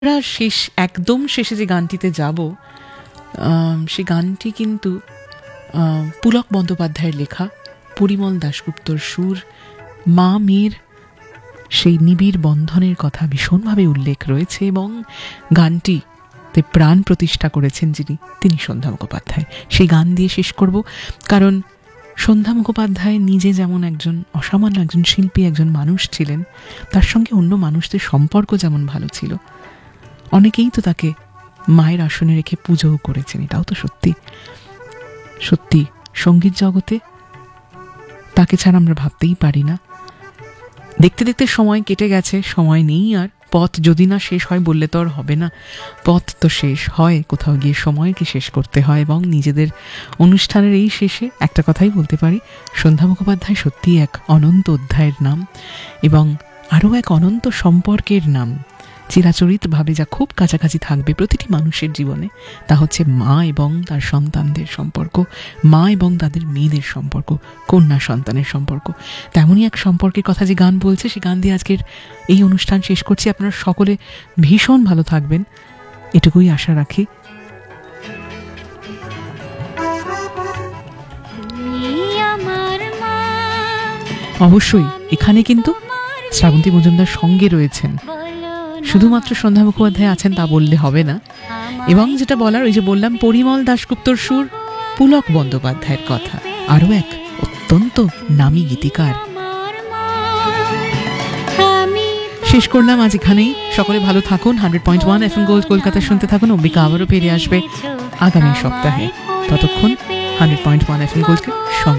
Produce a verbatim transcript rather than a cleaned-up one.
আমরা শেষ একদম শেষে যে গানটিতে যাব সেই গানটি কিন্তু পুলক বন্দ্যোপাধ্যায়ের লেখা, পরিমল দাশগুপ্তর সুর, মা মেয়ের সেই নিবিড় বন্ধনের কথা ভীষণভাবে উল্লেখ রয়েছে এবং গানটিতে প্রাণ প্রতিষ্ঠা করেছেন যিনি, তিনি সন্ধ্যা মুখোপাধ্যায়। সেই গান দিয়ে শেষ করব, কারণ সন্ধ্যা মুখোপাধ্যায় নিজে যেমন একজন অসামান্য একজন শিল্পী, একজন মানুষ ছিলেন, তার সঙ্গে অন্য মানুষদের সম্পর্ক যেমন ভালো ছিল। অনেকেই তো তাকে মায়ের আসনে রেখে পুজোও করেছেন, এটাও তো সত্যি। সত্যি সঙ্গীত জগতে তাকে ছাড়া আমরা ভাবতেই পারি না। দেখতে দেখতে সময় কেটে গেছে, সময় নেই আর। পথ যদি না শেষ হয় বললে তো আর হবে না, পথ তো শেষ হয়, কোথাও গিয়ে সময়কে শেষ করতে হয়। এবং নিজেদের অনুষ্ঠানের এই শেষে একটা কথাই বলতে পারি, সন্ধ্যা মুখোপাধ্যায় সত্যিই এক অনন্ত অধ্যায়ের নাম এবং আরও এক অনন্ত সম্পর্কের নাম, চিরাচরিতভাবে যা খুব কাছাকাছি থাকবে প্রতিটি মানুষের জীবনে। তা হচ্ছে মা এবং তার সন্তানদের সম্পর্ক, মা এবং তাদের মেয়েদের সম্পর্ক, কন্যা সন্তানের সম্পর্ক। তেমনই এক সম্পর্কের কথা যে গান বলছে, সে গান দিয়ে আজকের এই অনুষ্ঠান শেষ করছি। আপনারা সকলে ভীষণ ভালো থাকবেন, এটুকুই আশা রাখি। অবশ্যই এখানে কিন্তু শ্রাবন্তী মজুমদার সঙ্গে রয়েছেন, শুধুমাত্র সন্ধ্যা মুখোপাধ্যায় আছেন তা বললে হবে না। এবং যেটা বলার, ওই যে বললাম পরিমল দাশগুপ্তর সুর, পুলক বন্দ্যোপাধ্যায়ের কথা, আরও এক অত্যন্ত নামী গীতিকার। শেষ করলাম আজ এখানেই। সকলে ভালো থাকুন। Hundred point one F M gold Kolkata শুনতে থাকুন। অম্বিকা আবারও ফিরে আসবে আগামী সপ্তাহে। ততক্ষণ hundred point one F M গোল্ডকে সঙ্গে